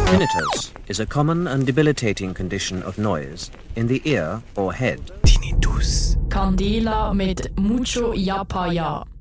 Tinnitus is a common and debilitating condition of noise in the ear or head. Tinnitus. Candela mit Mucho Yapaya.